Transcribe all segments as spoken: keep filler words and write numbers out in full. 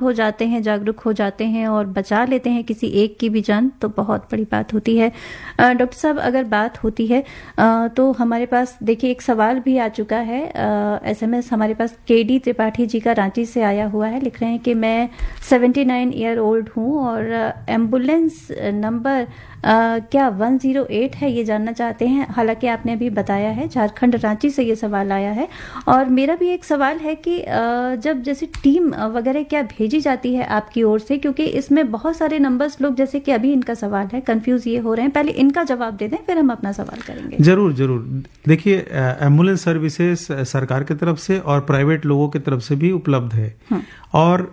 हो जाते हैं, जागरूक हो जाते हैं और बचा लेते हैं किसी एक की भी जान, तो बहुत बड़ी बात होती है। डॉक्टर साहब, अगर बात होती है तो हमारे पास देखिए एक सवाल भी आ चुका है, एसएमएस हमारे पास के डी त्रिपाठी जी का रांची से आया हुआ है। लिख रहे हैं कि मैं सेवेंटी नाइन ईयर ओल्ड हूँ और एम्बुलेंस नंबर Uh, क्या वन ज़ीरो एट है, ये जानना चाहते हैं। हालांकि आपने अभी बताया है, झारखंड रांची से ये सवाल आया है। और मेरा भी एक सवाल है कि uh, जब जैसे टीम वगैरह क्या भेजी जाती है आपकी ओर से, क्योंकि इसमें बहुत सारे नंबर्स लोग, जैसे कि अभी इनका सवाल है, कंफ्यूज ये हो रहे हैं। पहले इनका जवाब दे दें, फिर हम अपना सवाल करेंगे। जरूर जरूर। देखिए, एम्बुलेंस सर्विसेज सरकार की तरफ से और प्राइवेट लोगों की तरफ से भी उपलब्ध है। और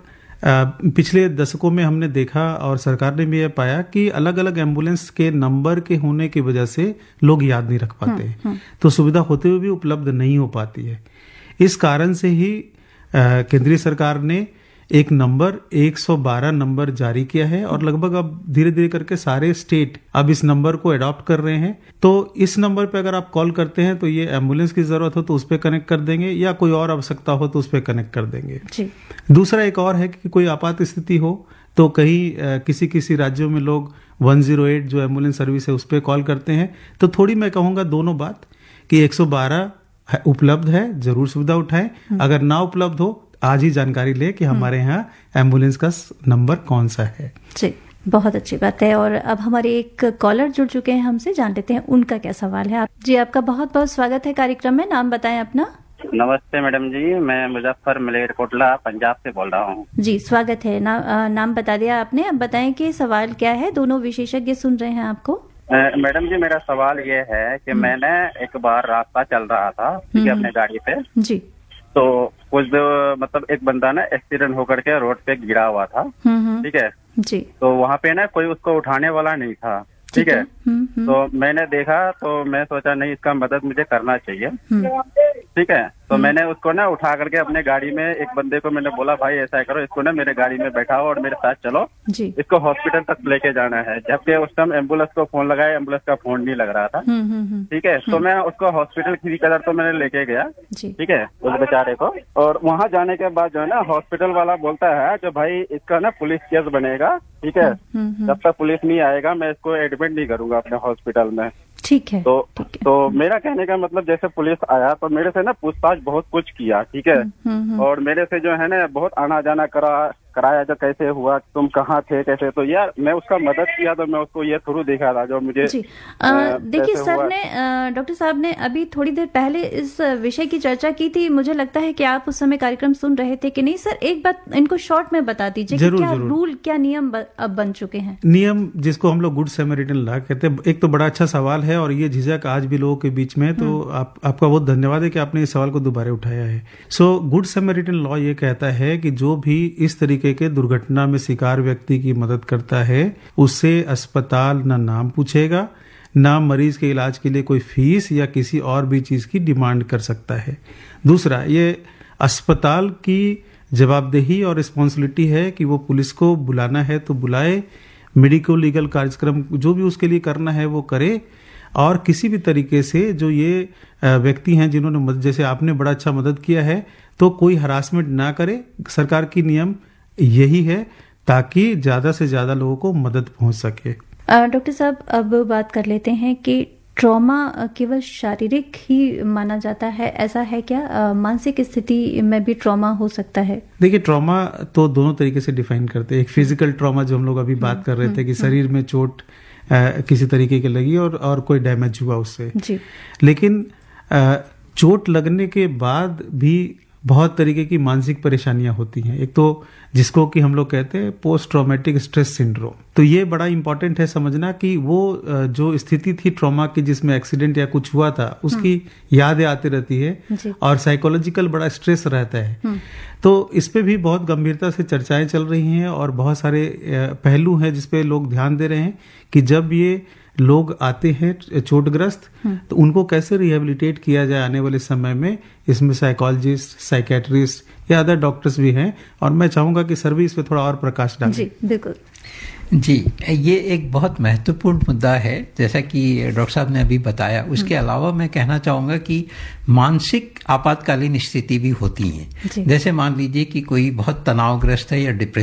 पिछले दशकों में हमने देखा और सरकार ने भी यह पाया कि अलग अलग एम्बुलेंस के नंबर के होने की वजह से लोग याद नहीं रख पाते, तो सुविधा होते हुए भी उपलब्ध नहीं हो पाती है। इस कारण से ही केंद्रीय सरकार ने एक नंबर एक सौ बारह नंबर जारी किया है और लगभग अब धीरे धीरे करके सारे स्टेट अब इस नंबर को अडॉप्ट कर रहे हैं। तो इस नंबर पे अगर आप कॉल करते हैं तो ये एम्बुलेंस की जरूरत हो तो उस पर कनेक्ट कर देंगे, या कोई और आवश्यकता हो तो उस पर कनेक्ट कर देंगे जी। दूसरा एक और है कि कोई आपात स्थिति हो तो कहीं किसी किसी राज्यों में लोग वन ज़ीरो एट जो एम्बुलेंस सर्विस है उस पर कॉल करते हैं। तो थोड़ी मैं कहूँगा दोनों बात कि एक सौ बारह उपलब्ध है, जरूर सुविधा उठाएं। अगर ना उपलब्ध हो, आज ही जानकारी ले कि हमारे यहाँ एम्बुलेंस का नंबर कौन सा है जी। बहुत अच्छी बात है। और अब हमारे एक कॉलर जुड़ चुके हैं हमसे, जान लेते हैं उनका क्या सवाल है। आप जी, आपका बहुत बहुत स्वागत है कार्यक्रम में। नाम बताएं अपना। नमस्ते मैडम जी, मैं मुजफ्फर मलेरकोटला पंजाब से बोल रहा हूँ जी। स्वागत है। ना, नाम बता दिया आपने, अब बताएं कि सवाल क्या है। दोनों विशेषज्ञ सुन रहे हैं आपको। मैडम जी, मेरा सवाल ये है कि मैंने एक बार रास्ता चल रहा था, ठीक है, अपने गाड़ी पे जी। तो कुछ मतलब एक बंदा ना एक्सीडेंट होकर के रोड पे गिरा हुआ था, ठीक है जी। तो वहाँ पे ना कोई उसको उठाने वाला नहीं था, ठीक है। तो मैंने देखा तो मैं सोचा नहीं, इसका मदद मुझे करना चाहिए, ठीक है। तो मैंने उसको ना उठा करके अपने गाड़ी में, एक बंदे को मैंने बोला भाई ऐसा करो, इसको ना मेरे गाड़ी में बैठाओ और मेरे साथ चलो जी। इसको हॉस्पिटल तक लेके जाना है। जबकि उस टाइम एम्बुलेंस को फोन लगाया, एम्बुलेंस का फोन नहीं लग रहा था, ठीक है। तो मैं उसको हॉस्पिटल की कदर तो मैंने लेके गया, ठीक है, उस बेचारे को। और वहाँ जाने के बाद जो है ना हॉस्पिटल वाला बोलता है जो भाई इसका ना पुलिस केस बनेगा, ठीक है, जब तक पुलिस नहीं आएगा मैं इसको एडमिट नहीं करूंगा अपने हॉस्पिटल में, ठीक है। तो है। तो मेरा कहने का मतलब जैसे पुलिस आया तो मेरे से ना पूछताछ बहुत कुछ किया, ठीक है, और मेरे से जो है ना बहुत आना जाना करा कराया जो कैसे हुआ, तुम कहाँ थे, कैसे। तो यार मैं उसका मदद किया तो मैं उसको ये थ्रू देखा था जो मुझे देखिए सर ने, डॉक्टर साहब ने अभी थोड़ी देर पहले इस विषय की चर्चा की थी। मुझे लगता है कि आप उस समय कार्यक्रम सुन रहे थे कि नहीं सर? एक बात इनको शॉर्ट में बता दीजिए कि क्या रूल, क्या नियम अब बन चुके हैं। नियम जिसको हम लोग गुड सैमरिटन लॉ कहते हैं, एक तो बड़ा अच्छा सवाल है और ये झिझक आज भी लोगों के बीच में है, तो आप, आपका बहुत धन्यवाद है कि आपने इस सवाल को दोबारा उठाया है। सो गुड सैमरिटन लॉ ये कहता है कि जो भी इस तरीके के दुर्घटना में शिकार व्यक्ति की मदद करता है उससे अस्पताल ना नाम पूछेगा, ना मरीज के इलाज के लिए कोई फीस या किसी और भी चीज की डिमांड कर सकता है। दूसरा, ये अस्पताल की जवाबदेही और रिस्पॉन्सिबिलिटी है कि वो पुलिस को बुलाना है तो बुलाए, मेडिको लीगल कार्यक्रम जो भी उसके लिए करना है वो करे, और किसी भी तरीके से जो ये व्यक्ति हैं जिन्होंने मदद, जैसे आपने बड़ा अच्छा मदद किया है, तो कोई हरासमेंट ना करे। सरकार की नियम यही है ताकि ज्यादा से ज्यादा लोगों को मदद पहुंच सके। डॉक्टर साहब, अब बात कर लेते हैं कि ट्रॉमा केवल शारीरिक ही माना जाता है, ऐसा है क्या? आ, मानसिक स्थिति में भी ट्रॉमा हो सकता है? देखिए, ट्रॉमा तो दोनों तरीके से डिफाइन करते हैं। एक फिजिकल ट्रॉमा जो हम लोग अभी बात कर रहे थे कि शरीर में चोट आ, किसी तरीके की लगी और और कोई डैमेज हुआ उससे जी। लेकिन आ, चोट लगने के बाद भी बहुत तरीके की मानसिक परेशानियां होती हैं। एक तो जिसको कि हम लोग कहते हैं पोस्ट ट्रॉमेटिक स्ट्रेस सिंड्रोम। तो ये बड़ा इंपॉर्टेंट है समझना कि वो जो स्थिति थी ट्रॉमा की जिसमें एक्सीडेंट या कुछ हुआ था उसकी यादें आती रहती है और साइकोलॉजिकल बड़ा स्ट्रेस रहता है। तो इस पे भी बहुत गंभीरता से चर्चाएं चल रही हैं और बहुत सारे पहलू हैं जिसपे लोग ध्यान दे रहे हैं कि जब ये लोग आते हैं चोटग्रस्त तो उनको कैसे रिहेबिलिटेट किया जाए आने वाले समय में। इसमें साइकोलॉजिस्ट, साइकेट्रिस्ट या अदर डॉक्टर्स भी हैं और मैं चाहूंगा कि सर भी इस पे थोड़ा और प्रकाश डालें। जी बिल्कुल जी, ये एक बहुत महत्वपूर्ण मुद्दा है जैसा कि डॉक्टर साहब ने अभी बताया। उसके अलावा मैं कहना चाहूँगा कि मानसिक आपातकालीन स्थिति भी होती हैं। जैसे मान लीजिए कि कोई बहुत तनावग्रस्त है या डिप्रेशन